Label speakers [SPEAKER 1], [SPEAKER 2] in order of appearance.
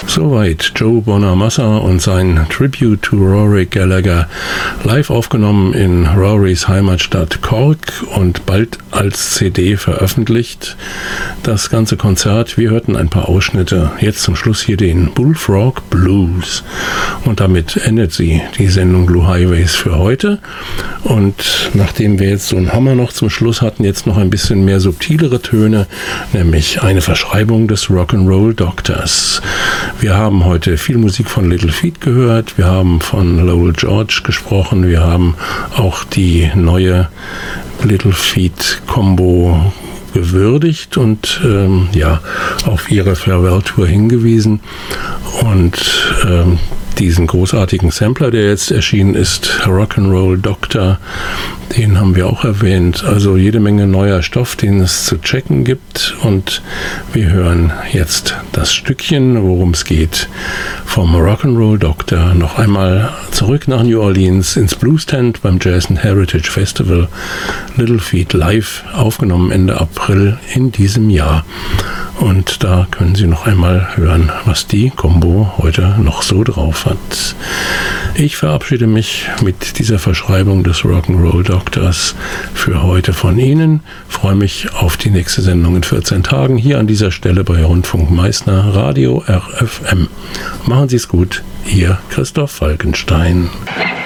[SPEAKER 1] Soweit Joe Bonamassa und sein Tribute to Rory Gallagher, live aufgenommen in Rorys Heimatstadt Cork und bald als CD veröffentlicht. Das ganze Konzert, wir hörten ein paar Ausschnitte. Jetzt zum Schluss hier den Bullfrog Blues. Und damit endet die Sendung Blue Highways für heute. Und nachdem wir jetzt so einen Hammer noch zum Schluss hatten, jetzt noch ein bisschen mehr subtilere Töne, nämlich eine Verschreibung des Rock'n'Roll Doctors. Wir haben heute viel Musik von Little Feat gehört, wir haben von Lowell George gesprochen, wir haben auch die neue Little Feat Combo gewürdigt und auf ihre Farewell-Tour hingewiesen. Und diesen großartigen Sampler, der jetzt erschienen ist, Rock'n'Roll Doctor, den haben wir auch erwähnt. Also jede Menge neuer Stoff, den es zu checken gibt. Und wir hören jetzt das Stückchen, worum es geht, vom Rock'n'Roll Doctor. Noch einmal zurück nach New Orleans ins Blues Tent beim Jazz and Heritage Festival. Little Feat live, aufgenommen Ende April in diesem Jahr. Und da können Sie noch einmal hören, was die Combo heute noch so drauf hat. Ich verabschiede mich mit dieser Verschreibung des Rock'n'Roll Doctors für heute von Ihnen. Freue mich auf die nächste Sendung in 14 Tagen hier an dieser Stelle bei Rundfunk Meißner, Radio RFM. Machen Sie es gut, Ihr Christoph Falkenstein.